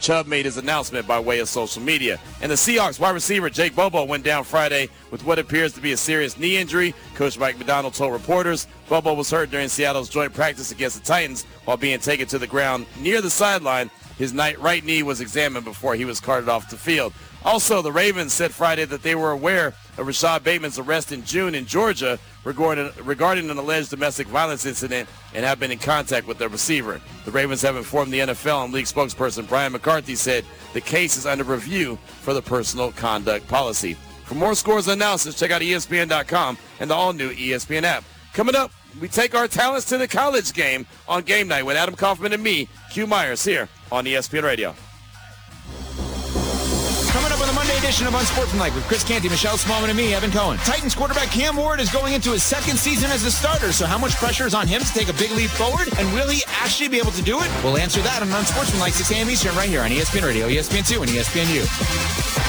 Chubb made his announcement by way of social media. And the Seahawks wide receiver Jake Bobo went down Friday with what appears to be a serious knee injury. Coach Mike Macdonald told reporters Bobo was hurt during Seattle's joint practice against the Titans while being taken to the ground near the sideline. His right knee was examined before he was carted off the field. Also, the Ravens said Friday that they were aware of Rashad Bateman's arrest in June in Georgia regarding an alleged domestic violence incident and have been in contact with the receiver. The Ravens have informed the NFL, and league spokesperson Brian McCarthy said the case is under review for the personal conduct policy. For more scores and analysis, check out ESPN.com and the all-new ESPN app. Coming up, we take our talents to the college game on Game Night with Adam Kaufman and me, Q Myers, here on ESPN Radio. Coming up on the Monday edition of Unsportsmanlike with Chris Canty, Michelle Smallman, and me, Evan Cohen. Titans quarterback Cam Ward is going into his second season as a starter, so how much pressure is on him to take a big leap forward? And will he actually be able to do it? We'll answer that on Unsportsmanlike 6 a.m. Eastern right here on ESPN Radio, ESPN2, and ESPNU.